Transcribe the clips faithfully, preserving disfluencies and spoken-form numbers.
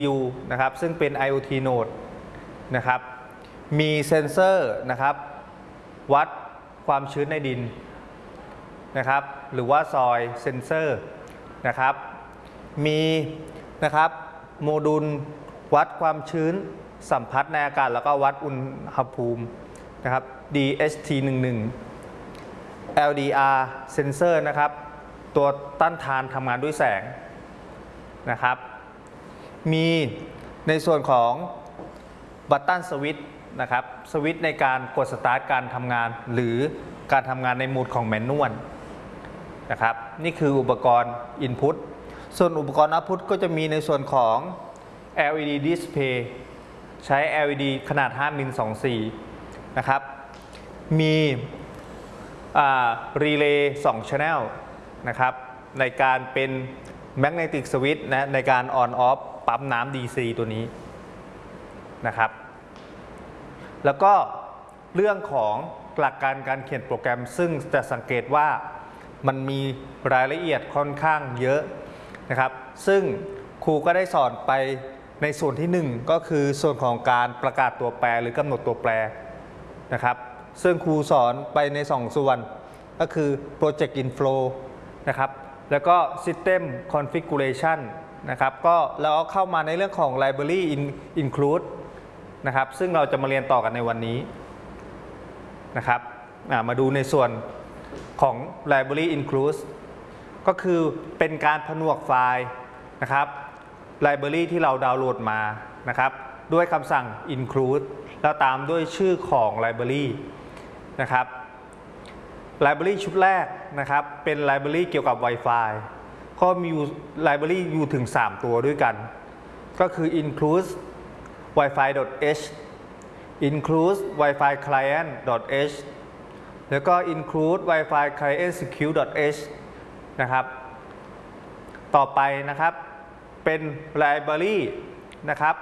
ยู นะครับซึ่งเป็น ไอ โอ ที Node นะครับมีเซนเซอร์นะครับวัดความชื้นในดินนะครับหรือว่าซอยเซนเซอร์นะครับมีนะครับโมดูลวัดความชื้นสัมผัสในอากาศแล้วก็วัดอุณหภูมินะครับ ดี เอช ที หนึ่งสิบเอ็ด แอล ดี อาร์ เซนเซอร์นะครับตัวต้านทานทำงานด้วยแสงนะครับมีในส่วนของบัตตันสวิตช์นะครับสวิตช์ในการกดสตาร์ทการทำงานหรือการทำงานในโหมดของแมนนวลนะครับนี่คืออุปกรณ์ Input ส่วนอุปกรณ์ Output ก็จะมีในส่วนของ แอล อี ดี Display ใช้ แอล อี ดี ขนาดห้ามิลสองสี่นะครับมีรีเลย์สอง Channel นะครับในการเป็น Magnetic Switch นะในการ On Off ปั๊มน้ำ ดี ซี ตัวนี้นะครับแล้วก็เรื่องของหลักการการเขียนโปรแกรมซึ่งจะสังเกตว่ามันมีรายละเอียดค่อนข้างเยอะนะครับซึ่งครูก็ได้สอนไปในส่วนที่หนึ่งก็คือส่วนของการประกาศตัวแปรหรือกำหนดตัวแปรนะครับซึ่งครูสอนไปในสองส่วนก็คือ Project Inflow นะครับแล้วก็ System Configuration นะครับก็แล้วเข้ามาในเรื่องของ Library Include นะครับซึ่งเราจะมาเรียนต่อกันในวันนี้นะครับมาดูในส่วนของ Library Include ก็คือเป็นการผนวกไฟล์นะครับ Library ที่เราดาวน์โหลดมานะครับด้วยคำสั่ง include แล้วตามด้วยชื่อของ Library นะครับ Library ชุดแรกนะครับเป็น Library เกี่ยวกับ Wi-Fi ก็มี Library อยู่ถึงสามตัวด้วยกันก็คือ include wifi.h include wifi client.h แล้วก็ include wifi client secure.h นะครับต่อไปนะครับเป็น library นะครับ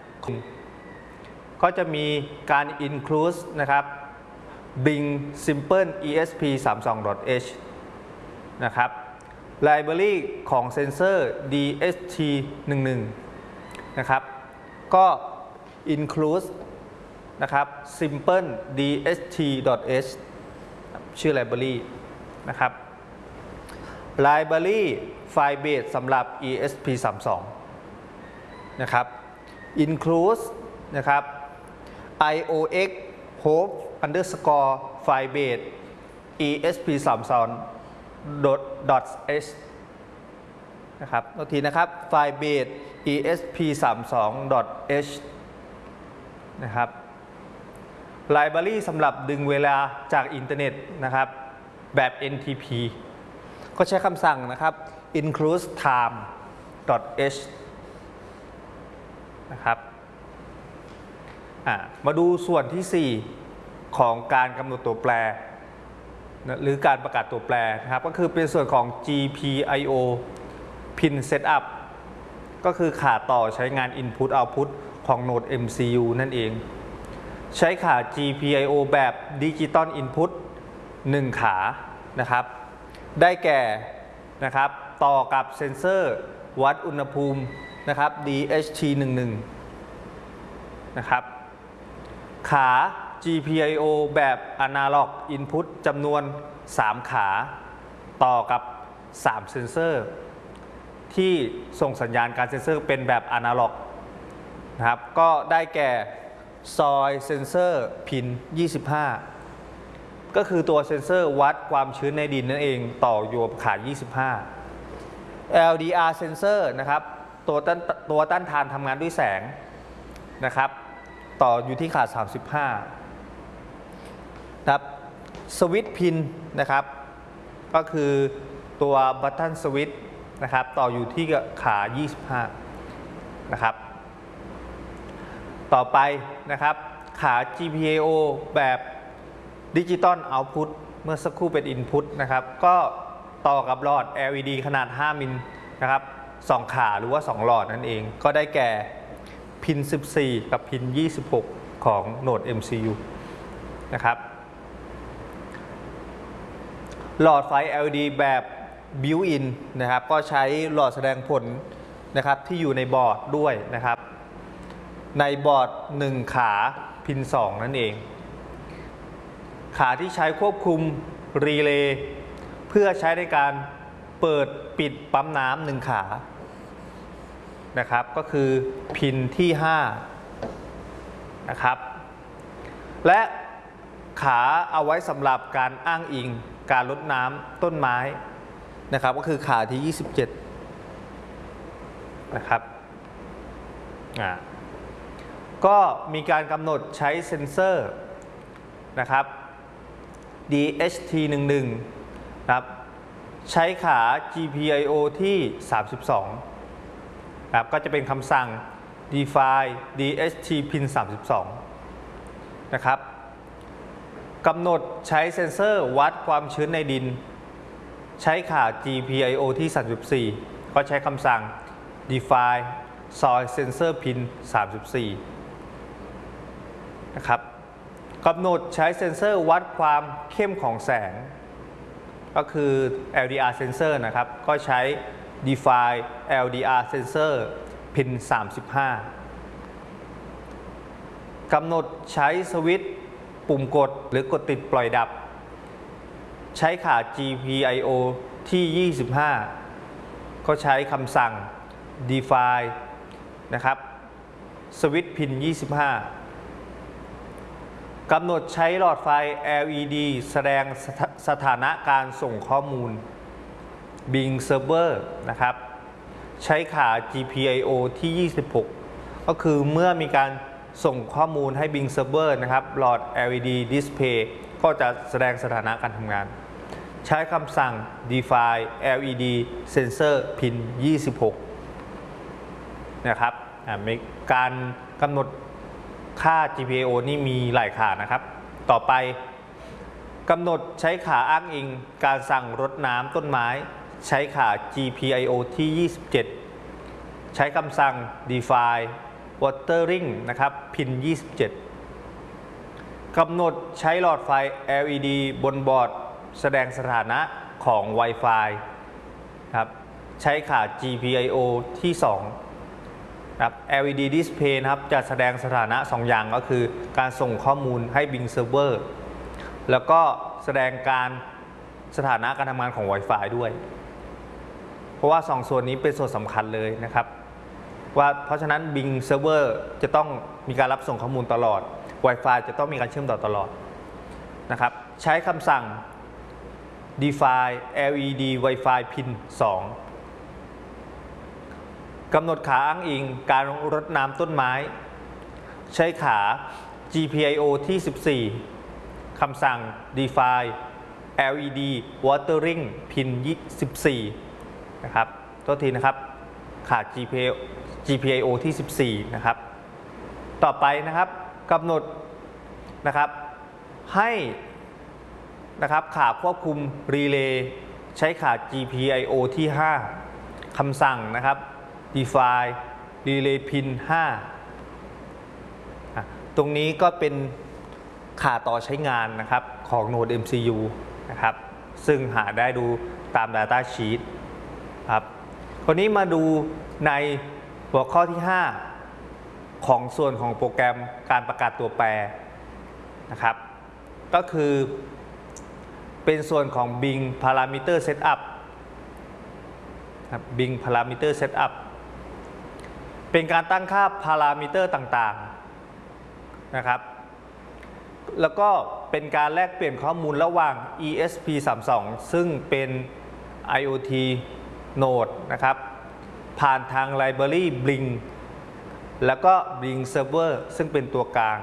ก็จะมีการ include นะครับ bing simple อี เอส พี สามสิบสอง h นะครับ library ของเซนเซอร์ ดี เอช ที หนึ่งสิบเอ็ด นะครับก็ include นะครับ simple ดี เอช ที h ชื่อ library นะครับ library file base สำหรับ อี เอส พี สามสิบสอง นะครับ include นะครับ ไอ โอ เอ็กซ์ hope underscore file base อี เอส พี สามสิบสอง .h นะครับโทษทีนะครับ file base อี เอส พี สามสิบสอง .h นะครับ library สำหรับดึงเวลาจากอินเทอร์เน็ตนะครับแบบ เอ็น ที พี ก็ใช้คำสั่งนะครับ include time.h นะครับมาดูส่วนที่สี่ของการกำหนดตัวแปรหรือการประกาศตัวแปรนะครับก็คือเป็นส่วนของ จี พี ไอ โอ Pin Setup ก็คือขาต่อใช้งาน Input Output ของ Node เอ็ม ซี ยู นั่นเองใช้ขา จี พี ไอ โอ แบบ Digital Input หนึ่งขานะครับได้แก่นะครับต่อกับเซนเซอร์วัดอุณหภูมินะครับ ดี เอช ที หนึ่งสิบเอ็ด นะครับขา จี พี ไอ โอ แบบ Analog Input จำนวนสามขาต่อกับสามเซนเซอร์ที่ส่งสัญญาณการเซนเซอร์เป็นแบบ Analog นะครับก็ได้แก่ซอยเซนเซอร์พินยี่สิบห้าก็คือตัวเซนเซอร์วัดความชื้นในดินนั่นเองต่อโยบขายี่สิบห้า แอล ดี อาร์ เซนเซอร์นะครับตัวต้านตัวต้านทานทำงานด้วยแสงนะครับต่ออยู่ที่ขาสามสิบห้าครับสวิตช์พินนะครับก็คือตัวบัตตันสวิตช์นะครับต่ออยู่ที่ขายี่สิบห้านะครับต่อไปนะครับขา จี พี ไอ โอ แบบดิจิตอลเอาต์พุตเมื่อสักครู่เป็น Input นะครับก็ต่อกับหลอด แอล อี ดี ขนาดห้ามิลนะครับสองขาหรือว่าสองหลอดนั่นเองก็ได้แก่พินสิบสี่กับพินยี่สิบหกของ Node เอ็ม ซี ยู นะครับหลอดไฟ แอล อี ดี แบบ Built-in นะครับก็ใช้หลอดแสดงผลนะครับที่อยู่ในบอร์ดด้วยนะครับในบอร์ดหนึ่งขาพินสองนั่นเองขาที่ใช้ควบคุมรีเลย์เพื่อใช้ในการเปิดปิดปั๊มน้ำหนึ่งขานะครับก็คือพินที่ห้านะครับและขาเอาไว้สำหรับการอ้างอิงการรดน้ำต้นไม้นะครับก็คือขาที่ยี่สิบเจ็ดนะครับอ่าก็มีการกำหนดใช้เซ็นเซอร์นะครับ ดี เอช ที หนึ่งสิบ นะครับใช้ขา จี พี ไอ โอ ที่สามสิบสองนะครับก็จะเป็นคำสั่ง define ดี เอช ที pin สามสิบสองนะครับกำหนดใช้เซ็นเซอร์วัดความชื้นในดินใช้ขา จี พี ไอ โอ ที่สามสิบสี่ก็ใช้คำสั่ง define soil sensor pin สามสิบสี่นะครับกำหนดใช้เซ็นเซอร์วัดความเข้มของแสงก็คือ แอล ดี อาร์ sensor นะครับก็ใช้ define แอล ดี อาร์ sensor pin สามสิบห้ากำหนดใช้สวิตช์ปุ่มกดหรือกดติดปล่อยดับใช้ขา จี พี ไอ โอ ที่ยี่สิบห้าก็ใช้คำสั่ง define นะครับสวิตช์พินยี่สิบห้ากำหนดใช้หลอดไฟ แอล อี ดี แสดงสถานะการส่งข้อมูล Bing Server นะครับใช้ขา จี พี ไอ โอ ที่ยี่สิบหกก็คือเมื่อมีการส่งข้อมูลให้ Bing Server นะครับหลอด แอล อี ดี Display ก็จะแสดงสถานะการทำงานใช้คำสั่ง define แอล อี ดี sensor pin ยี่สิบหกนะครับมีการกำหนดค่า จี พี ไอ โอ นี่มีหลายขานะครับต่อไปกำหนดใช้ขาอ้างอิงการสั่งรดน้ำต้นไม้ใช้ขา จี พี ไอ โอ ที่ยี่สิบเจ็ดใช้คำสั่ง define watering นะครับ pin ยี่สิบเจ็ดกำหนดใช้หลอดไฟ แอล อี ดี บนบอร์ดแสดงสถานะของ Wi-Fi ครับใช้ขา จี พี ไอ โอ ที่สองครับ แอล อี ดี Display นะครับจะแสดงสถานะสองอย่างก็คือการส่งข้อมูลให้ Bing Server แล้วก็แสดงการสถานะการทำงานของ Wi-Fi ด้วยเพราะว่าสองส่วนนี้เป็นส่วนสำคัญเลยนะครับว่าเพราะฉะนั้น Bing Server จะต้องมีการรับส่งข้อมูลตลอด Wi-Fi จะต้องมีการเชื่อมต่อตลอดนะครับใช้คำสั่ง define แอล อี ดี Wi-Fi pin สองกำหนดขาอ้างอิงการรดน้ำต้นไม้ใช้ขา จี พี ไอ โอ ที่สิบสี่คำสั่ง define แอล อี ดี watering pin สิบสี่นะครับโทษทีนะครับขา จี พี ไอ โอ ที่สิบสี่นะครับต่อไปนะครับกำหนดนะครับให้นะครับขาควบคุมรีเลย์ใช้ขา จี พี ไอ โอ ที่ห้าคำสั่งนะครับ define relay pin ห้าตรงนี้ก็เป็นขาต่อใช้งานนะครับของ Node เอ็ม ซี ยู นะครับซึ่งหาได้ดูตาม Data Sheet ครับคราวนี้มาดูในหัวข้อที่ห้าของส่วนของโปรแกรมการประกาศตัวแปรนะครับก็คือเป็นส่วนของ Bing Parameter Setup ครับ Bing Parameter Setup เป็นการตั้งค่าพารามิเตอร์ต่างๆนะครับแล้วก็เป็นการแลกเปลี่ยนข้อมูลระหว่าง อี เอส พี สามสิบสอง ซึ่งเป็น ไอ โอ ที Node นะครับผ่านทาง Library Bing แล้วก็ Bing Server ซึ่งเป็นตัวกลาง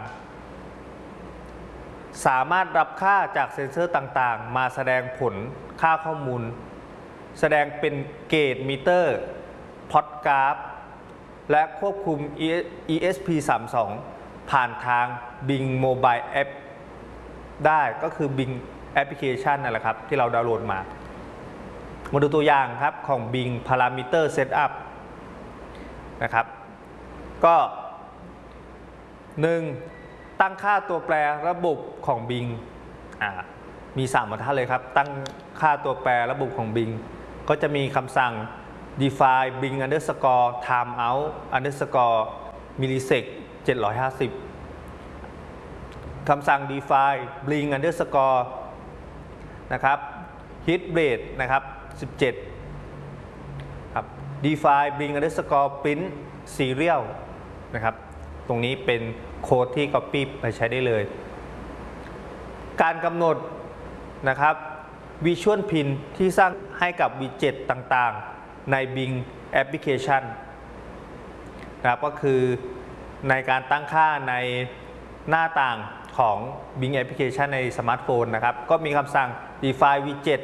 สามารถรับค่าจากเซ็นเซอร์ต่างๆมาแสดงผลค่าข้อมูลแสดงเป็นเกจมิเตอร์พอดกราฟและควบคุม อี เอส พี สามสิบสอง ผ่านทาง Bing Mobile App ได้ก็คือ Bing Application นั่นแหละครับที่เราดาวน์โหลดมามาดูตัวอย่างครับของ Bing Parameter Setup นะครับก็หนึ่งตั้งค่าตัวแปรระบบของ Bing อ่ามีสามบรรทัดเลยครับตั้งค่าตัวแปรระบบของ Bing ก็จะมีคำสั่ง define bring underscore timeout underscore millisec เจ็ดร้อยห้าสิบคำสั่ง define bring underscore นะครับ hit rate นะครับสิบเจ็ดครับ define bring underscore print serial นะครับตรงนี้เป็นโค้ดที่ copy ไปใช้ได้เลยการกำหนดนะครับ visual pin ที่สร้างให้กับ widget ต่างๆใน Bing Application นะครับก็คือในการตั้งค่าในหน้าต่างของ Bing Application ในสมาร์ทโฟนนะครับก็มีคำสั่ง define widget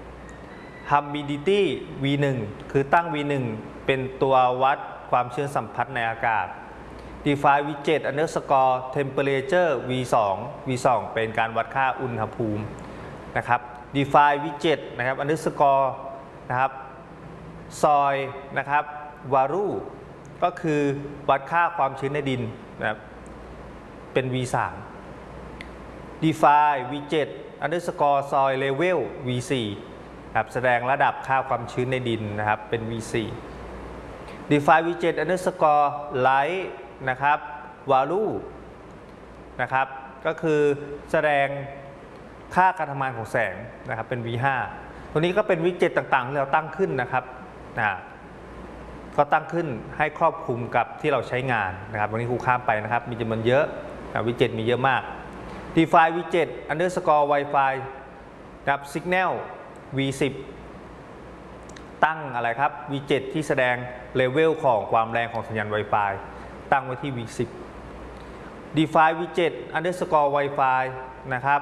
humidity วี หนึ่ง คือตั้ง วี หนึ่ง เป็นตัววัดความชื้นสัมผัสในอากาศ define widget underscore temperature วี สอง วี สอง เป็นการวัดค่าอุณหภูมินะครับ define widget นะครับ underscore นะครับ soil นะครับ value ก็คือวัดค่าความชื้นในดินนะครับเป็น วี สาม define widget underscore soil level วี สี่ ครับแสดงระดับค่าความชื้นในดินนะครับเป็น วี สี่ define widget underscore light นะครับ value นะครับก็คือแสดงค่าการทำงานของแสงนะครับเป็น วี ห้า ตัวนี้ก็เป็นวิดเจ็ตต่างๆที่เราตั้งขึ้นนะครับนะก็ตั้งขึ้นให้ครอบคลุมกับที่เราใช้งานนะครับวันนี้ครูข้ามไปนะครับมีจำนวนเยอะวิดเจ็ตมีเยอะมาก define widget underscore wifi กับ signal วี สิบ ตั้งอะไรครับวิดเจ็ตที่แสดงเลเวลของความแรงของสัญญาณ Wi-Fi ตั้งไว้ที่ วี สิบ define widget underscore wifi นะครับ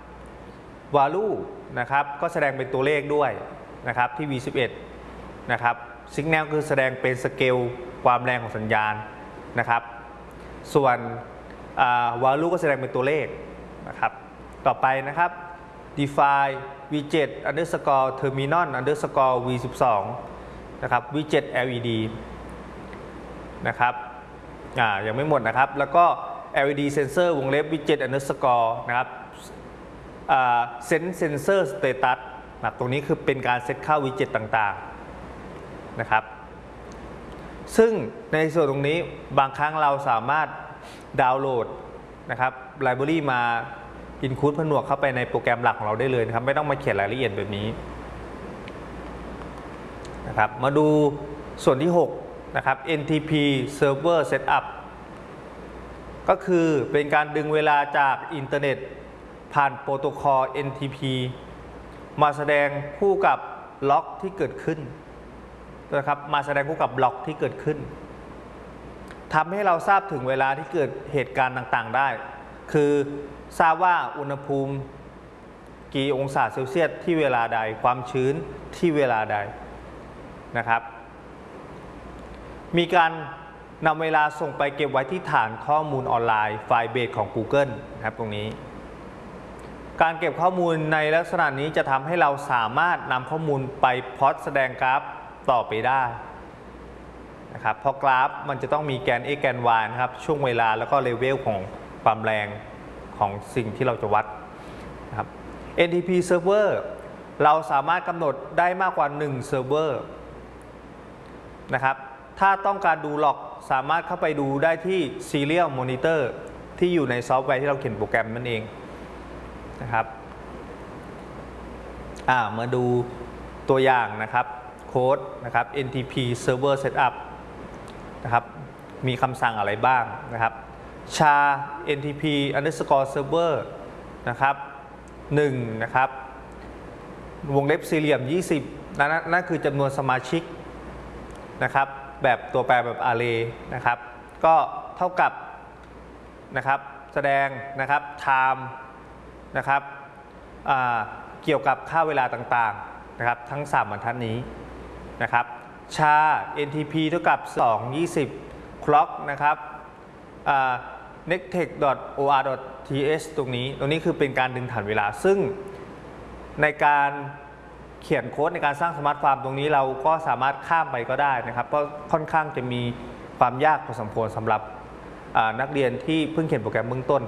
value นะครับก็แสดงเป็นตัวเลขด้วยนะครับที่ วี สิบเอ็ด นะครับ signal คือแสดงเป็นสเกลความแรงของสัญญาณนะครับส่วน value ก็แสดงเป็นตัวเลขนะครับต่อไปนะครับ define widget underscore terminal underscore วี สิบสอง นะครับ widget แอล อี ดี นะครับอ่ายังไม่หมดนะครับแล้วก็ แอล อี ดี sensor วงเล็บ widget underscore นะครับอ่า sense sensor status นะครับตรงนี้คือเป็นการเซตค่า widget ต่างๆนะครับซึ่งในส่วนตรงนี้บางครั้งเราสามารถดาวน์โหลดนะครับไลบรารีมาอินคูดผนวกเข้าไปในโปรแกรมหลักของเราได้เลยนะครับไม่ต้องมาเขียนรายละเอียดแบบนี้นะครับมาดูส่วนที่หกนะครับ เอ็น ที พี Server Setup ก็คือเป็นการดึงเวลาจากอินเทอร์เน็ตผ่านโปรโตคอล เอ็น ที พี มาแสดงคู่กับล็อกที่เกิดขึ้นนะครับมาแสดงคู่กับล็อกที่เกิดขึ้นทำให้เราทราบถึงเวลาที่เกิดเหตุการณ์ต่างๆได้คือทราบว่าอุณหภูมิกี่องศาเซลเซียสที่เวลาใดความชื้นที่เวลาใดนะครับมีการนำเวลาส่งไปเก็บไว้ที่ฐานข้อมูลออนไลน์ไฟล์เบสของ Google นะครับตรงนี้การเก็บข้อมูลในลักษณะนี้จะทำให้เราสามารถนำข้อมูลไปพล็อตแสดงกราฟต่อไปได้นะครับเพราะกราฟมันจะต้องมีแกน x แกน y นะครับช่วงเวลาแล้วก็เลเวลของความแรงของสิ่งที่เราจะวัดนะครับ เอ็น ที พี Server เราสามารถกำหนดได้มากกว่าหนึ่งเซิร์ฟเวอร์นะครับถ้าต้องการดูล็อกสามารถเข้าไปดูได้ที่ Serial Monitor ที่อยู่ในซอฟต์แวร์ที่เราเขียนโปรแกรมนั่นเองนะครับอ่ามาดูตัวอย่างนะครับโค้ดนะครับ เอ็น ที พี Server Setup นะครับมีคำสั่งอะไรบ้างนะครับชา เอ็น ที พี underscore server นะครับหนึ่งนะครับวงเล็บสี่เหลี่ยมยี่สิบนั่นนั่นคือจำนวนสมาชิกนะครับแบบตัวแปรแบบ array นะครับก็เท่ากับนะครับแสดงนะครับ time นะครับเกี่ยวกับค่าเวลาต่างๆนะครับทั้งสามบรรทัดนี้นะครับชา เอ็น ที พี เท่ากับสอง ยี่สิบ clock นะครับ nectech.or.th ตรงนี้ตรงนี้คือเป็นการดึงฐานเวลาซึ่งในการเขียนโค้ดในการสร้างสมาร์ทฟาร์มตรงนี้เราก็สามารถข้ามไปก็ได้นะครับเพราะค่อนข้างจะมีความยากพอสมควรสำหรับนักเรียนที่เพิ่งเขียนโปรแกรมเบื้องต้น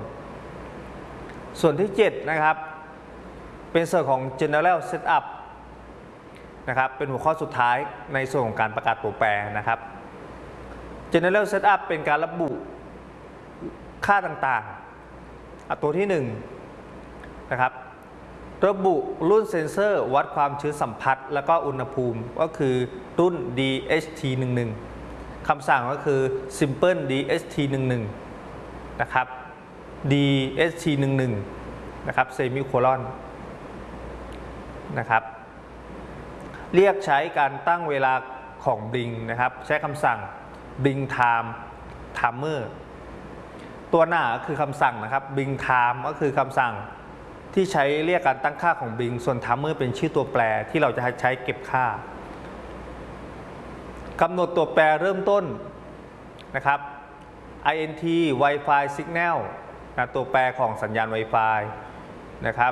ส่วนที่เจ็ดนะครับเป็นส่วนของ general setup นะครับเป็นหัวข้อสุดท้ายในส่วนของการประกาศตัวแปรนะครับ General Setup เป็นการระบุค่าต่างๆตัวที่หนึ่งนะครับระบุรุ่นเซ็นเซอร์วัดความชื้นสัมผัสแล้วก็อุณหภูมิก็คือรุ่น ดี เอช ที หนึ่งสิบเอ็ด คำสั่งก็คือ Simple ดี เอช ที หนึ่งสิบเอ็ด นะครับ ดี เอช ที หนึ่งสิบเอ็ด นะครับ Semicolon นะครับเรียกใช้การตั้งเวลาของ Blink นะครับใช้คำสั่ง Blink Time Timer ตัวหน้าคือคำสั่งนะครับ Blink Time ก็คือคำสั่งที่ใช้เรียกการตั้งค่าของ Blink ส่วน Timer เป็นชื่อตัวแปรที่เราจะใช้เก็บค่ากำหนดตัวแปรเริ่มต้นนะครับ int Wi-Fi Signal นะตัวแปรของสัญญาณ Wi-Fi นะครับ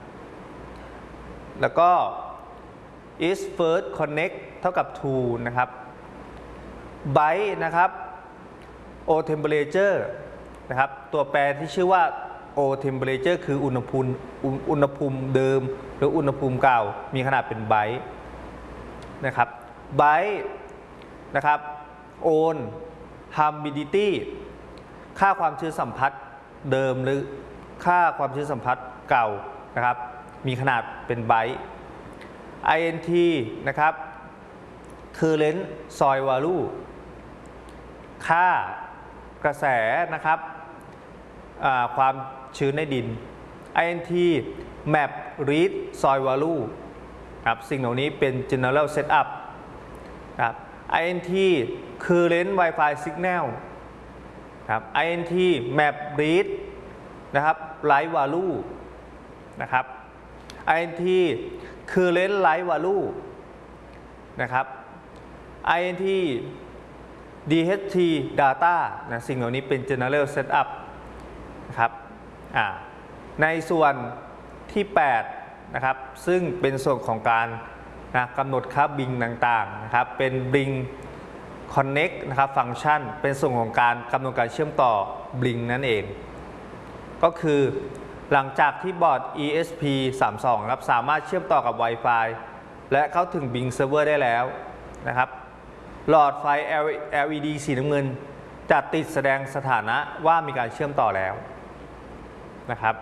แล้วก็ is first connect เท่ากับ true นะครับ byte นะครับ o temperature นะครับตัวแปรที่ชื่อว่า o temperature คืออุณหภูมิอุณหภูมิเดิมหรืออุณหภูมิเก่ามีขนาดเป็นไบต์นะครับ byte นะครับ on humidity ค่าความชื้นสัมผัสเดิมหรือค่าความชื้นสัมผัสเก่านะครับมีขนาดเป็นไบต์ int นะครับ current soil value ค่ากระแสนะครับความชื้นในดิน int map read soil value ครับสิ่งเหล่านี้เป็น general setup ครับ int current Wi-Fi signal ครับ int map read นะครับ light value นะครับ int current light value นะครับ int ดี เอช ที data นะสิ่งเหล่านี้เป็น general setup นะครับอ่าในส่วนที่แปดนะครับซึ่งเป็นส่วนของการนะกำหนดค่าบิงต่างๆนะครับเป็น Blink Connect นะครับฟังก์ชันเป็นส่วนของการกำหนดการเชื่อมต่อ Blink นั่นเองก็คือหลังจากที่บอร์ด อี เอส พี สามสิบสอง ครับสามารถเชื่อมต่อกับ Wi-Fi และเข้าถึง Blink Server ได้แล้วนะครับหลอดไฟ แอล อี ดี สีน้ำเงินจะติดแสดงสถานะว่ามีการเชื่อมต่อแล้วนะครับ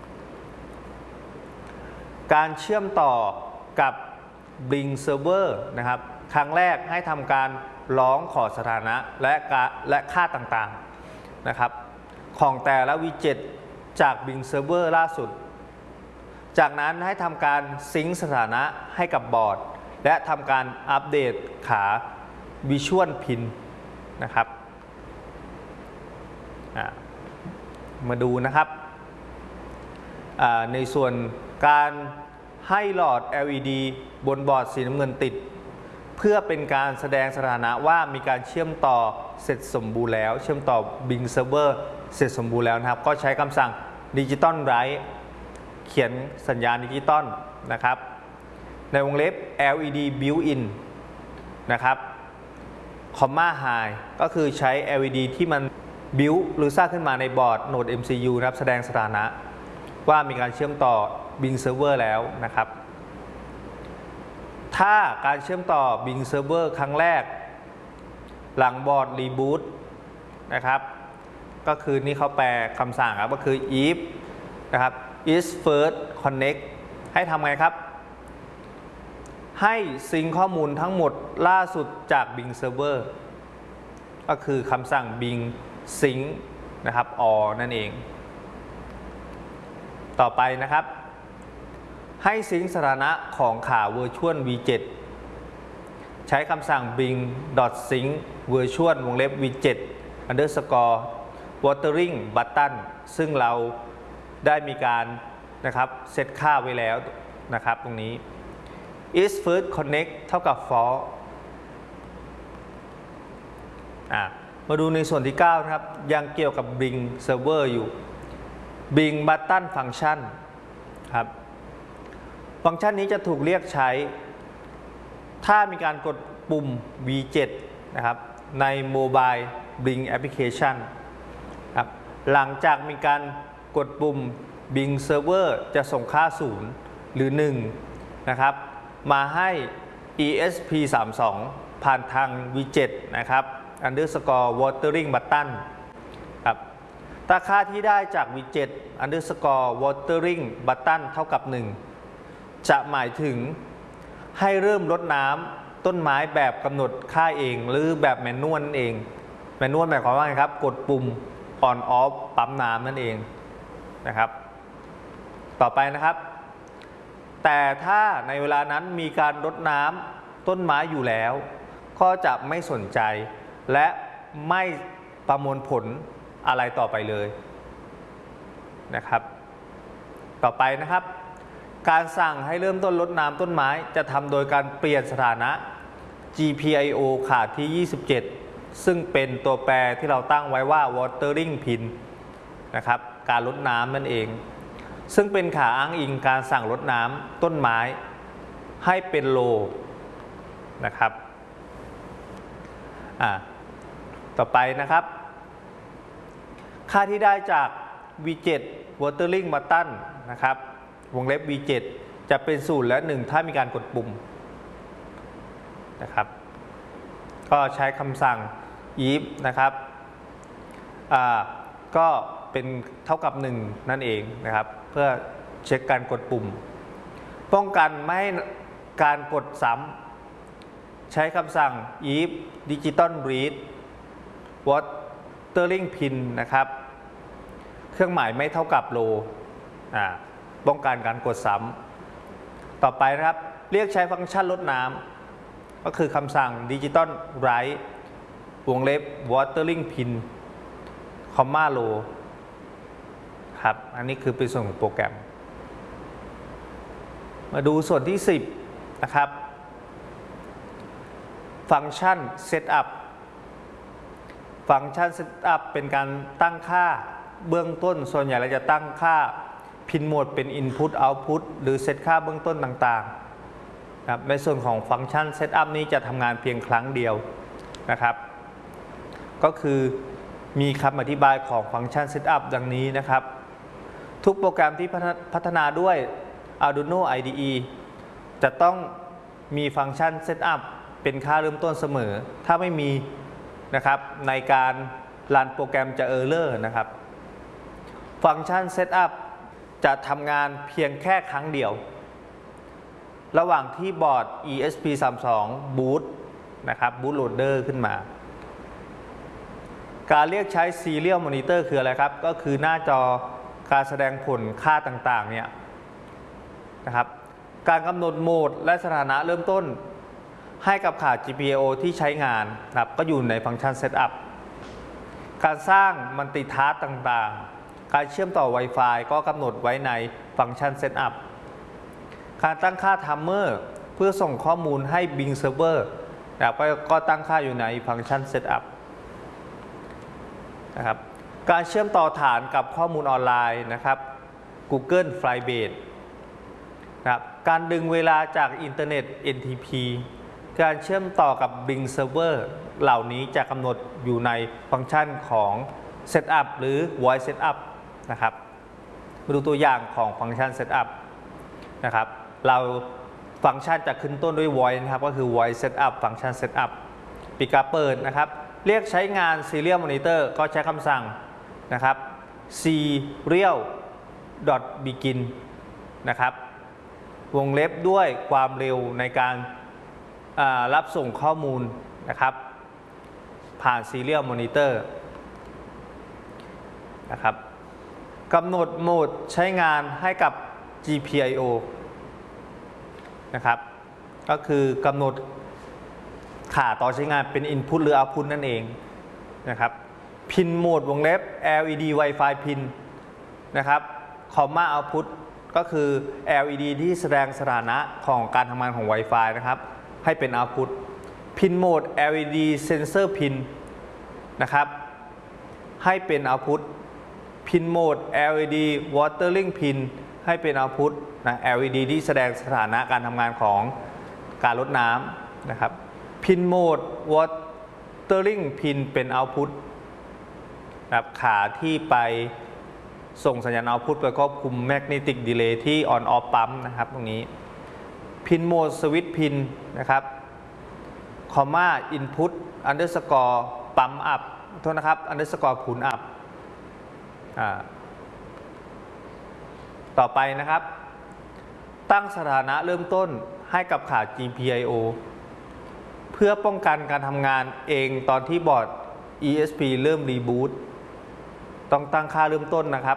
การเชื่อมต่อกับ Blink Server นะครับครั้งแรกให้ทำการร้องขอสถานะและและค่าต่างๆนะครับของแต่ละวิดเจ็ตจาก Blink Server ล่าสุดจากนั้นให้ทำการซิงค์สถานะให้กับบอร์ดและทำการอัปเดตขา Visual Pin นะครับมาดูนะครับในส่วนการให้หลอด แอล อี ดี บนบอร์ดสีน้ำเงินติดเพื่อเป็นการแสดงสถานะว่ามีการเชื่อมต่อเสร็จสมบูรณ์แล้วเชื่อมต่อ Blink Server เสร็จสมบูรณ์แล้วนะครับก็ใช้คำสั่ง Digital Write เขียนสัญญาณดิจิตอลนะครับในวงเล็บ แอล อี ดี Built-in นะครับ Comma High ก็คือใช้ แอล อี ดี ที่มัน build หรือสร้างขึ้นมาในบอร์ด Node เอ็ม ซี ยู นะครับแสดงสถานะว่ามีการเชื่อมต่อ Blink Server แล้วนะครับถ้าการเชื่อมต่อ Blink Server ครั้งแรกหลังบอร์ด Reboot นะครับก็คือนี่เขาแปลคำสั่งครับก็คือ if นะครับ is first connect ให้ทำไงครับให้ซิงค์ข้อมูลทั้งหมดล่าสุดจาก Blink Server ก็คือคำสั่ง Blink sync นะครับ all นั่นเองต่อไปนะครับให้ซิงค์สถานะของขา Virtual วี เจ็ด ใช้คำสั่ง blink.sync virtual วงเล็บ วี เจ็ด underscore watering button ซึ่งเราได้มีการนะครับเซตค่าไว้แล้วนะครับตรงนี้ is first connect เท่ากับ false อ่ะมาดูในส่วนที่เก้าครับยังเกี่ยวกับ Blink Server อยู่ Blink Button Function ครับฟังก์ชันนี้จะถูกเรียกใช้ถ้ามีการกดปุ่ม วี เจ็ด นะครับใน Mobile Blink Application ครับหลังจากมีการกดปุ่ม Blink Server จะส่งค่าศูนย์หรือหนึ่งนะครับมาให้อี เอส พี สามสิบสอง ผ่านทาง วี เจ็ด นะครับ underscore watering button ครับถ้าค่าที่ได้จาก วี เจ็ด underscore watering button เท่ากับ หนึ่ง จะหมายถึงให้เริ่มรดน้ำต้นไม้แบบกำหนดค่าเองหรือแบบแมนนวลนั่นเองแมนนวลหมายความว่าไงครับกดปุ่ม on off ปั๊มน้ำนั่นเองนะครับต่อไปนะครับแต่ถ้าในเวลานั้นมีการรดน้ำต้นไม้อยู่แล้วก็จะไม่สนใจและไม่ประมวลผลอะไรต่อไปเลยนะครับต่อไปนะครับการสั่งให้เริ่มต้นรดน้ำต้นไม้จะทำโดยการเปลี่ยนสถานะ จี พี ไอ โอ ขาดที่ ยี่สิบเจ็ด ซึ่งเป็นตัวแปรที่เราตั้งไว้ว่า watering pin นะครับการรดน้ำนั่นเองซึ่งเป็นขาอ้างอิงการสั่งรดน้ำต้นไม้ให้เป็น low นะครับอ่าต่อไปนะครับค่าที่ได้จาก วี เจ็ด watering button นะครับวงเล็บ วี เจ็ด จะเป็นศูนย์และหนึ่งถ้ามีการกดปุ่มนะครับก็ใช้คำสั่ง if นะครับอ่าก็เป็นเท่ากับหนึ่งนั่นเองนะครับเพื่อเช็คการกดปุ่มป้องกันไม่ให้การกดซ้ำใช้คำสั่ง if digital read watering pin นะครับเครื่องหมายไม่เท่ากับ low อ่าป้องกันการกดซ้ำต่อไปนะครับเรียกใช้ฟังก์ชันลดน้ำก็คือคำสั่ง digital write วงเล็บ watering pin comma low ครับอันนี้คือเป็นส่วนของโปรแกรมมาดูส่วนที่สิบนะครับฟังก์ชัน setup ฟังก์ชัน setup เป็นการตั้งค่าเบื้องต้นส่วนใหญ่เราจะตั้งค่าพินโหมดเป็น input output หรือเซตค่าเบื้องต้นต่างๆครับในส่วนของฟังก์ชัน setup นี้จะทำงานเพียงครั้งเดียวนะครับก็คือมีคำอธิบายของฟังก์ชัน setup ดังนี้นะครับทุกโปรแกรมที่พัฒนาด้วย Arduino ไอ ดี อี จะต้องมีฟังก์ชัน setup เป็นค่าเริ่มต้นเสมอถ้าไม่มีนะครับในการรันโปรแกรมจะ error นะครับฟังก์ชัน setup จะทำงานเพียงแค่ครั้งเดียวระหว่างที่บอร์ด อี เอส พี สามสิบสอง boot นะครับ boot loader ขึ้นมาการเรียกใช้ serial monitor คืออะไรครับก็คือหน้าจอการแสดงผลค่าต่างๆเนี่ยนะครับการกำหนดโหมดและสถานะเริ่มต้นให้กับขา จี พี ไอ โอ ที่ใช้งานนะครับก็อยู่ในฟังก์ชัน setup การสร้างมัลติทัสต่างๆการเชื่อมต่อ Wi-Fi ก็กำหนดไว้ในฟังก์ชัน setup การตั้งค่า timer เพื่อส่งข้อมูลให้ Bing Server นะครับก็ตั้งค่าอยู่ในฟังก์ชัน setup นะครับการเชื่อมต่อฐานกับข้อมูลออนไลน์นะครับ Google Flybase นะครับการดึงเวลาจากอินเทอร์เน็ต เอ็น ที พี การเชื่อมต่อกับ Bing Server เหล่านี้จะกำหนดอยู่ในฟังก์ชันของ Setup หรือ Voice Setup นะครับมาดูตัวอย่างของฟังก์ชัน Setup นะครับเราฟังก์ชันจะขึ้นต้นด้วย Voice นะครับก็คือ Voice Setup ฟังก์ชัน Setup ปิดการเปิดนะครับเรียกใช้งาน Serial Monitor ก็ใช้คำสั่งนะครับ serial begin นะครับวงเล็บด้วยความเร็วในการรับส่งข้อมูลนะครับผ่าน Serial Monitor นะครับกำหนดโหมดใช้งานให้กับ จี พี ไอ โอ นะครับก็คือกำหนดขาต่อใช้งานเป็น Input หรือ Output นั่นเองนะครับพินโหมดวงเล็บ แอล อี ดี Wi-Fi pin นะครับ comma output ก็คือ แอล อี ดี ที่แสดงสถานะของการทำงานของ Wi-Fi นะครับให้เป็น output พินโหมด แอล อี ดี sensor pin นะครับให้เป็น output พินโหมด แอล อี ดี watering pin ให้เป็น output นะ แอล อี ดี ที่แสดงสถานะการทำงานของการรดน้ำนะครับพินโหมด watering pin เป็น output นะครับขาที่ไปส่งสัญญาณ output ไปควบคุม magnetic delay ที่ on off ปั๊มนะครับตรงนี้พินโหมดสวิตช์พินนะครับคอมมาอินพุตอันเดอร์สกอร์ปั๊มอัพโทษนะครับอันเดอร์สกอร์พูนอัพต่อไปนะครับตั้งสถานะเริ่มต้นให้กับขา จี พี ไอ โอ เพื่อป้องกันการทำงานเองตอนที่บอร์ด อี เอส พี เริ่มรีบูตต้องตั้งค่าเริ่มต้นนะครับ